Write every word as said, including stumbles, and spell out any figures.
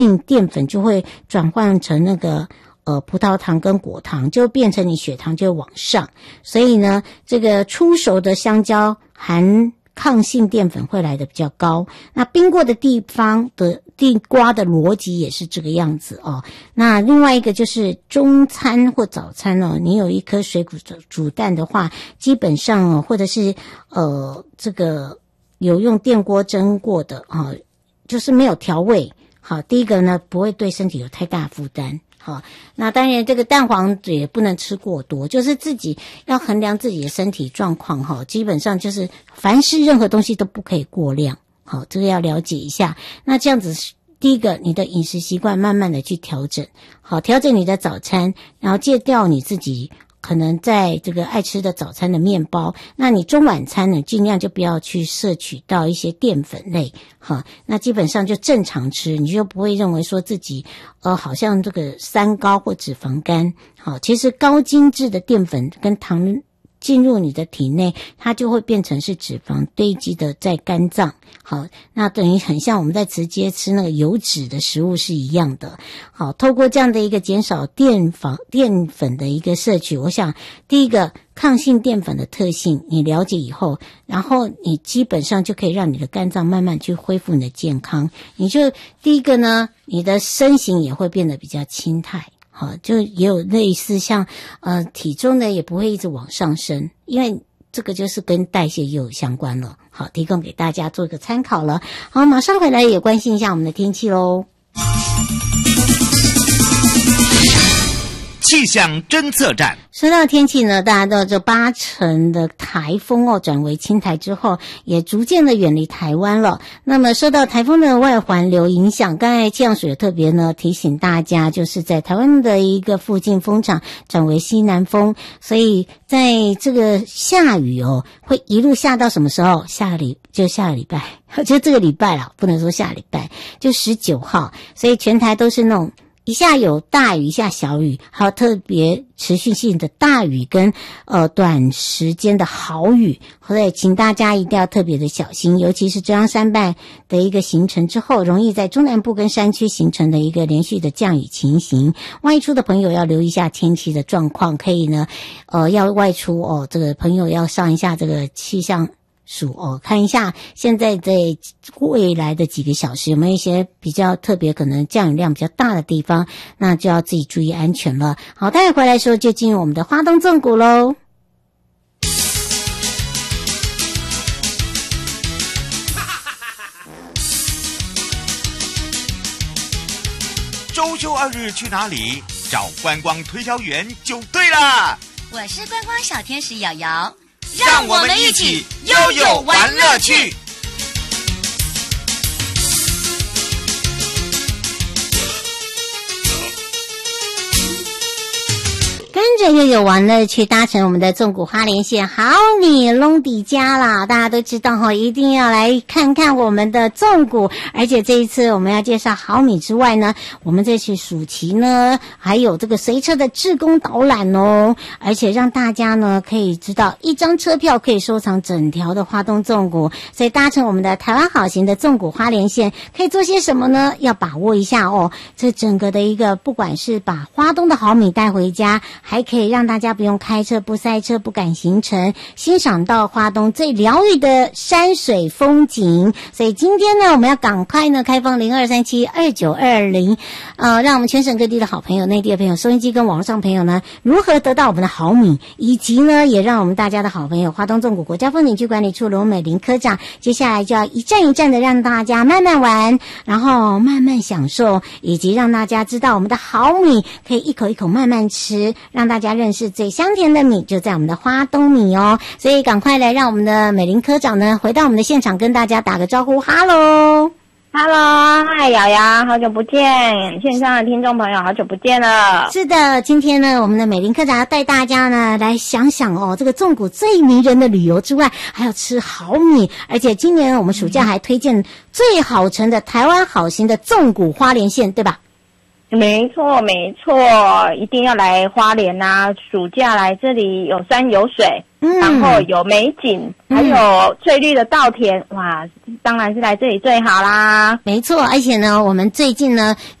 淀粉就会转换成那个呃葡萄糖跟果糖，就变成你血糖就往上。所以呢，这个初熟的香蕉含抗性淀粉会来的比较高。那冰过的地方的地瓜的逻辑也是这个样子哦。那另外一个就是中餐或早餐哦，你有一颗水煮煮蛋的话，基本上哦，或者是呃这个有用电锅蒸过的啊、哦，就是没有调味。好，第一个呢，不会对身体有太大负担。好，那当然这个蛋黄也不能吃过多，就是自己要衡量自己的身体状况哈。基本上就是凡是任何东西都不可以过量。好，这个要了解一下。那这样子，第一个，你的饮食习惯慢慢的去调整。好，调整你的早餐，然后戒掉你自己可能在这个爱吃的早餐的面包，那你中晚餐呢，尽量就不要去摄取到一些淀粉类，哈，那基本上就正常吃，你就不会认为说自己呃好像这个三高或脂肪肝，好，其实高精致的淀粉跟糖进入你的体内，它就会变成是脂肪堆积的在肝脏。好，那等于很像我们在直接吃那个油脂的食物是一样的。好，透过这样的一个减少淀粉淀粉的一个摄取，我想第一个抗性淀粉的特性你了解以后，然后你基本上就可以让你的肝脏慢慢去恢复你的健康。你就第一个呢，你的身形也会变得比较轻态。好，就也有类似像呃体重呢也不会一直往上升，因为这个就是跟代谢也有相关了。好，提供给大家做一个参考了。好，马上回来也关心一下我们的天气咯。 气象侦测站。 说到天气呢，大家知道这八成的台风哦转为轻台之后，也逐渐的远离台湾了。那么受到台风的外环流影响，刚才气象署也特别呢提醒大家，就是在台湾的一个附近风场转为西南风，所以在这个下雨哦，会一路下到什么时候？下个礼就下个礼拜，就这个礼拜啦，不能说下礼拜，就十九号，所以全台都是那种一下有大雨一下小雨，还有特别持续性的大雨跟呃短时间的豪雨，所以请大家一定要特别的小心，尤其是中央山脉的一个形成之后，容易在中南部跟山区形成的一个连续的降雨情形。外出的朋友要留意一下天气的状况，可以呢呃要外出哦，这个朋友要上一下这个气象数哦，看一下现在在未来的几个小时有没有一些比较特别可能降雨量比较大的地方，那就要自己注意安全了。好，待会回来的时候就进入我们的花东纵谷咯。 周休二日去哪里？找观光推销员就对了。 我是观光小天使瑶瑶， 让我们一起悠悠玩乐趣。 跟着悠悠玩乐趣，搭乘我们的纵谷花莲线，好米隆迪家啦！大家都知道哈，一定要来看看我们的纵谷。而且这一次我们要介绍好米之外呢，我们这次暑期呢还有这个随车的志工导览哦，而且让大家呢可以知道一张车票可以收藏整条的花东纵谷。所以搭乘我们的台湾好行的纵谷花莲线可以做些什么呢？要把握一下哦。这整个的一个不管是把花东的好米带回家，还可以让大家不用开车，不塞车，不赶行程，欣赏到花东最疗愈的山水风景。所以今天呢，我们要赶快呢开放零二三七二九二零，呃，让我们全省各地的好朋友、内地的朋友、收音机跟网络上朋友呢，如何得到我们的好米，以及呢，也让我们大家的好朋友花东纵谷国家风景区管理处罗美玲科长，接下来就要一站一站的让大家慢慢玩，然后慢慢享受，以及让大家知道我们的好米可以一口一口慢慢吃，让大家认识最香甜的米就在我们的花东米哦。所以赶快来让我们的美玲科长呢回到我们的现场，跟大家打个招呼。哈喽哈喽，嗨，瑶瑶，好久不见，线上的听众朋友好久不见了。 是的，今天呢，我们的美玲科长要带大家呢来想想哦，这个纵谷最迷人的旅游之外，还要吃好米，而且今年我们暑假还推荐最好乘的台湾好行的纵谷花莲线，对吧？ 没错没错，一定要来花莲啊！暑假来这里有山有水， 嗯， 然后有美景， 嗯还有翠绿的稻田，哇，当然是来这里最好啦。 没错，而且呢，我们最近呢。